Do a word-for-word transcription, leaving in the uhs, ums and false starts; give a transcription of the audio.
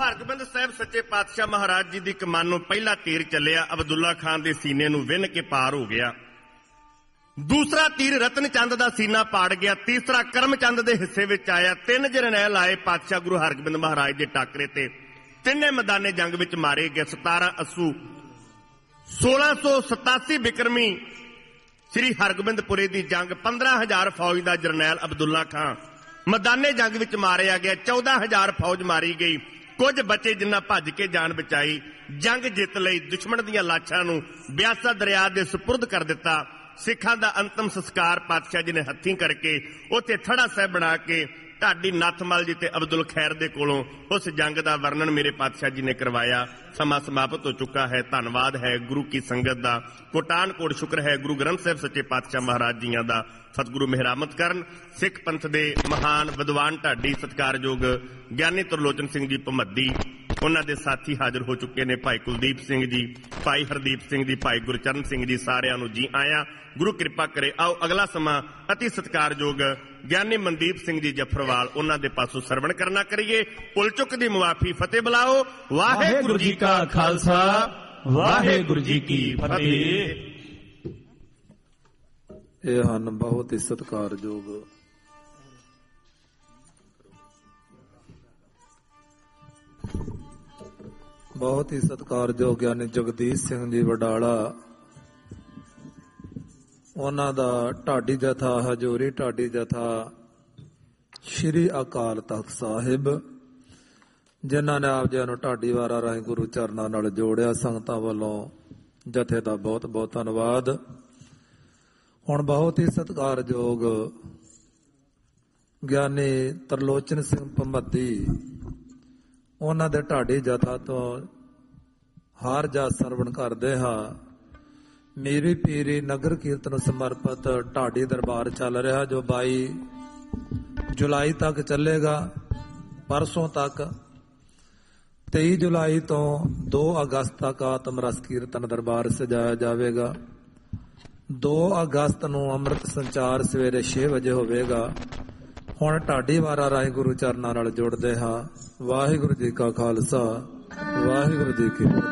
ਹਰਗੋਬਿੰਦ ਸਾਹਿਬ ਸੱਚੇ ਪਾਤਸ਼ਾਹ ਮਹਾਰਾਜ ਜੀ ਦੀ ਕਮਾਨ ਨੂੰ ਪਹਿਲਾ ਤੀਰ ਚੱਲਿਆ, ਅਬਦੁੱਲਾ ਖਾਨ ਦੇ ਸੀਨੇ ਨੂੰ ਵਿੰਨ ਕੇ ਪਾਰ ਹੋ ਗਿਆ। ਦੂਸਰਾ ਤੀਰ ਰਤਨ ਚੰਦ ਦਾ ਸੀਨਾ ਪਾੜ ਗਿਆ। ਤੀਸਰਾ ਕਰਮਚੰਦ ਦੇ ਹਿੱਸੇ ਵਿੱਚ ਆਇਆ। ਤਿੰਨ ਜਰਨੈਲ ਆਏ ਪਾਤਸ਼ਾਹ ਗੁਰੂ ਹਰਗੋਬਿੰਦ ਮਹਾਰਾਜ ਦੇ ਟਾਕਰੇ ਤੇ, ਤਿੰਨੇ ਮੈਦਾਨੇ ਜੰਗ ਵਿੱਚ ਮਾਰੇ ਗਏ। ਸਤਾਰਾਂ ਅੱਸੂ ਸੋਲਾਂ ਸੌ ਸਤਾਸੀ ਬਿਕਰਮੀ ਸ੍ਰੀ ਹਰਗੋਬਿੰਦਪੁਰੇ ਦੀ ਜੰਗ, ਪੰਦਰਾਂ ਹਜ਼ਾਰ ਫੌਜ ਦਾ ਜਰਨੈਲ ਅਬਦੁੱਲਾ ਖਾਂ ਮੈਦਾਨੇ ਜੰਗ ਵਿੱਚ ਮਾਰਿਆ ਗਿਆ। ਚੌਦਾਂ ਹਜ਼ਾਰ ਫੌਜ ਮਾਰੀ ਗਈ। ਕੁਝ ਬੱਚੇ ਜਿਨ੍ਹਾਂ ਭੱਜ ਕੇ ਜਾਨ ਬਚਾਈ। ਜੰਗ ਜਿੱਤ ਲਈ। ਦੁਸ਼ਮਣ ਦੀਆਂ ਲਾਸ਼ਾਂ ਨੂੰ ਬਿਆਸਾ ਦਰਿਆ ਦੇ ਸਪੁਰਦ ਕਰ ਦਿੱਤਾ। ਸਿੱਖਾਂ ਦਾ ਅੰਤਮ ਸੰਸਕਾਰ ਪਾਤਸ਼ਾਹ ਜੀ ਨੇ ਹੱਥੀਂ ਕਰਕੇ ਉੱਥੇ ਥੜਾ ਸਾਹਿਬ ਬਣਾ ਕੇ ਢਾਡੀ ਨੱਥਮਲ ਜੀ ਤੇ ਅਬਦੁਲ ਖੈਰ ਦੇ ਕੋਲੋਂ ਉਸ ਜੰਗ ਦਾ ਵਰਣਨ ਮੇਰੇ ਪਾਤਸ਼ਾਹ ਜੀ ਨੇ ਕਰਵਾਇਆ। ਸਮਾਂ ਸਮਾਪਤ ਹੋ ਚੁੱਕਾ ਹੈ। ਧੰਨਵਾਦ ਹੈ ਗੁਰੂ ਕੀ ਸੰਗਤ ਦਾ, ਕੋਟਾਨ ਕੋਟ ਸ਼ੁਕਰ ਹੈ ਗੁਰੂ ਗ੍ਰੰਥ ਸਾਹਿਬ ਸੱਚੇ ਪਾਤਸ਼ਾਹ ਮਹਾਰਾਜ ਜੀਆਂ ਦਾ। ਸਤਿਗੁਰੂ ਮਿਹਰਾਮਤ ਕਰਨ। ਸਿੱਖ ਪੰਥ ਦੇ ਮਹਾਨ ਵਿਦਵਾਨ ਢਾਡੀ ਸਤਿਕਾਰਯੋਗ ਗਿਆਨੀ ਤਰਲੋਚਨ ਸਿੰਘ ਜੀ ਭਮੱਦੀ, ਉਹਨਾਂ ਦੇ ਸਾਥੀ ਹਾਜ਼ਰ ਹੋ ਚੁੱਕੇ ਨੇ, ਭਾਈ ਕੁਲਦੀਪ ਸਿੰਘ ਜੀ, ਭਾਈ ਹਰਦੀਪ ਸਿੰਘ ਜੀ, ਭਾਈ ਗੁਰਚਰਨ ਸਿੰਘ ਜੀ, ਸਾਰਿਆਂ ਨੂੰ ਜੀ ਆਇਆਂ। ਗੁਰੂ ਕਿਰਪਾ ਕਰੇ। ਆਓ ਅਗਲਾ ਸਮਾਂ ਅਤੀ ਸਤਿਕਾਰਯੋਗ ਗਿਆਨੀ ਮਨਦੀਪ ਸਿੰਘ ਜੀ ਜਫਰਵਾਲ, ਉਹਨਾਂ ਦੇ ਪਾਸੋਂ ਸਰਵਣ ਕਰਨਾ ਕਰੀਏ। ਪੁੱਲ ਚੁੱਕ ਦੀ ਮੁਆਫੀ। ਫਤਿਹ ਬੁਲਾਓ। ਵਾਹਿਗੁਰੂ ਜੀ ਕਾ ਖਾਲਸਾ, ਵਾਹਿਗੁਰੂ ਜੀ ਕੀ ਫਤਿਹ। ਇਹ ਹਨ ਬਹੁਤ ਹੀ ਸਤਿਕਾਰਯੋਗ ਬਹੁਤ ਹੀ ਸਤਿਕਾਰਯੋਗ ਗਿਆਨੀ ਜਗਦੀਸ਼ ਸਿੰਘ ਜੀ ਵਡਾਲਾ, ਉਹਨਾਂ ਦਾ ਢਾਡੀ ਜਥਾ, ਹਜੂਰੀ ਢਾਡੀ ਜਥਾ, ਸ਼੍ਰੀ ਅਕਾਲ ਤਖਤ ਸਾਹਿਬ, ਜਿਨ੍ਹਾਂ ਨੇ ਆਪ ਜੀ ਨੂੰ ਢਾਡੀ ਵਾਰਾਂ ਰਾਹੀਂ ਗੁਰੂ ਚਰਨਾਂ ਨਾਲ ਜੋੜਿਆ। ਸੰਗਤਾਂ ਵੱਲੋਂ ਜਥੇ ਦਾ ਬਹੁਤ ਬਹੁਤ ਧੰਨਵਾਦ। ਹੁਣ ਬਹੁਤ ਹੀ ਸਤਿਕਾਰਯੋਗ ਗਿਆਨੀ ਤਰਲੋਚਨ ਸਿੰਘ ਭਮੱਦੀ, ਉਹਨਾਂ ਦੇ ਢਾਡੀ ਜਥਾ ਤੋਂ ਹਾਰ ਜਾ ਸਰਵਣ ਕਰਦੇ ਹਾਂ। ਮੇਰੀ ਪੀਰੀ ਨਗਰ ਕੀਰਤਨ ਸਮਰਪਿਤ ਢਾਡੀ ਦਰਬਾਰ ਚੱਲ ਰਿਹਾ, ਜੋ ਬਾਈ ਜੁਲਾਈ ਤੱਕ ਚੱਲੇਗਾ। ਪਰਸੋਂ ਤੱਕ ਤੇਈ ਜੁਲਾਈ ਤੋਂ ਦੋ ਅਗਸਤ ਤੱਕ ਆਤਮ ਰਸ ਕੀਰਤਨ ਦਰਬਾਰ ਸਜਾਇਆ ਜਾਵੇਗਾ। ਦੋ ਅਗਸਤ ਨੂੰ ਅੰਮ੍ਰਿਤ ਸੰਚਾਰ ਸਵੇਰੇ ਛੇ ਵਜੇ ਹੋਵੇਗਾ। ਹੁਣ ਢਾਡੀ ਵਾਰਾਂ ਰਾਹੀਂ ਗੁਰੂ ਚਰਨਾਂ ਨਾਲ ਜੁੜਦੇ ਹਾਂ। ਵਾਹਿਗੁਰੂ ਜੀ ਕਾ ਖਾਲਸਾ, ਵਾਹਿਗੁਰੂ ਜੀ ਕੀ ਫਤਿਹ।